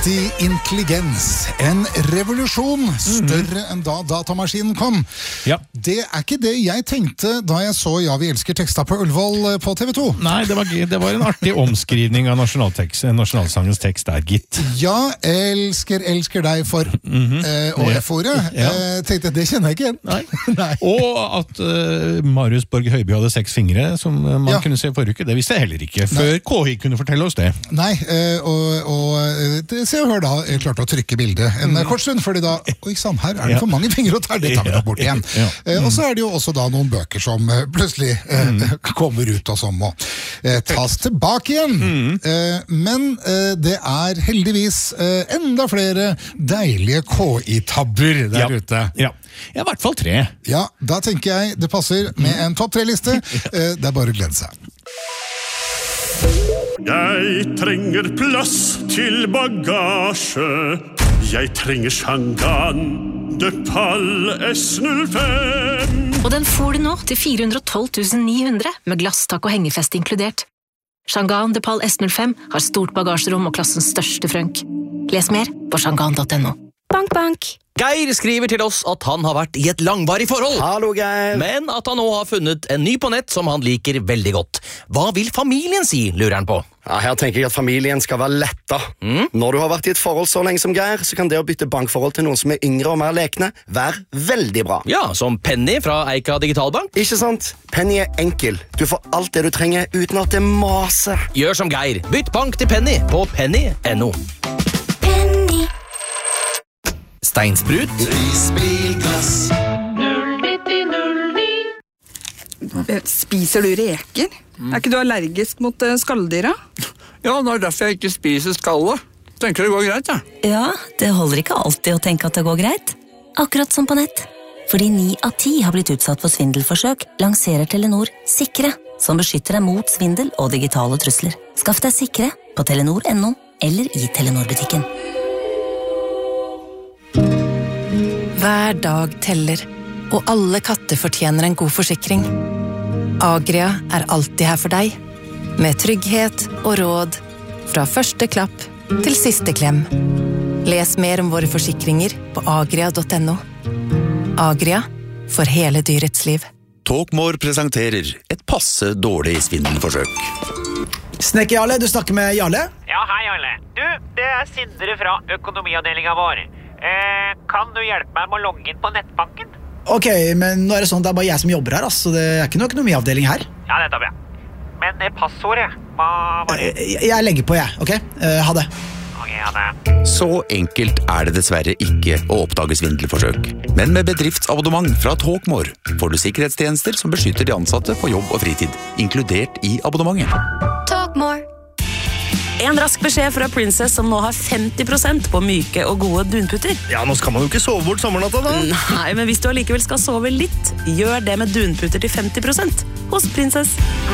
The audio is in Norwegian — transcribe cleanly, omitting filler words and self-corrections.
Kunstig intelligens, en revolusjon større enn da datamaskinen kom. Ja. Det ikke det jeg tenkte da jeg så Ja, vi elsker teksta på Ullevål på TV 2. Nei, det var en artig omskrivning av nasjonalsangens tekst der, gitt. Ja, elsker deg for og F-ordet. Tenkte det kjenner jeg ikke igjen. Nei. Nei. Og at Marius Borg Høiby hadde 6 fingre, som man kunne se forrige uke, det visste jeg heller ikke, før KI kunne fortelle oss det. Nei, og Se og Hør da klarte å trykke bildet en kort stund, fordi da, oi sann, her det for mange fingre å ta, det tar vi da bort igjen. Og så det jo også da noen bøker som plutselig kommer ut og som må tas tilbake igjen. Men det heldigvis enda flere deilige KI-tabber der ute. Ja, i hvert fall 3. Ja, da tenker jeg det passer med en topp 3-liste. Det bare å glede seg. Jeg trenger plass til bagasje. Jeg trenger Shangan de Pal S05. Og den får du nå til 412 900 med glasstak og hengefest inkludert. Shangan de Pal S05 har stort bagasjerom og klassens største frønk. Les mer på shangan.no. Bank, bank. Geir skriver til oss at han har vært i et langvarig forhold. Hallo, Geir. Men at han nå har funnet en ny på nett som han liker veldig godt. Hva vil familien si, lurer han på? Ja, her tenker jeg at familien skal være letta. Når du har vært i et forhold så lenge som Geir, så kan det å bytte bankforhold til noen som yngre og mer lekne være veldig bra. Ja, som Penny fra Eika Digitalbank. Ikke sant? Penny enkel. Du får alt det du trenger uten at det maser. Gjør som Geir. Bytt bank til Penny på penny.no. Steinsprut. Risbilglass. 09009. Spiser du reker? Ikke du allergisk mot skalldyra? Ja, det derfor jeg ikke spiser skallet. Tenker det går greit, ja. Ja, det holder ikke alltid å tenke at det går greit. Akkurat som på nett. Fordi 9 av 10 har blitt utsatt for svindelforsøk, lanserer Telenor Sikre, som beskytter deg mot svindel og digitale trusler. Skaff deg Sikre på telenor.no eller i Telenor-butikken. Hver dag teller, og alle katter fortjener en god forsikring. Agria alltid her for deg, med trygghet og råd, fra første klapp til siste klem. Les mer om våre forsikringer på agria.no. Agria, for hele dyrets liv. Talkmore presenterer et passe dårlig svindelforsøk. Snekker Jarle, du snakker med Jarle? Ja, hei Jarle. Du, det Sindre fra økonomiavdelingen vår. Kan du hjelpe meg med å logge inn på nettbanken? Ok, men nå det sånn, det bare jeg som jobber her, så det ikke noe økonomiavdeling her. Ja, det bra. Men det passordet, hva var det? Jeg legger på, ok? Ha det. Ok, ha det. Så enkelt det dessverre ikke å oppdage svindelforsøk. Men med bedriftsabonnement fra Talkmore får du sikkerhetstjenester som beskytter de ansatte på jobb og fritid, inkludert i abonnementet. Talkmore. En rask beskjed fra Princess som nå har 50% på myke og gode dunputter. Ja, nå skal man jo ikke sove bort sommernatta da. Nei, men hvis du allikevel skal sove litt, gjør det med dunputter til 50% hos Princess.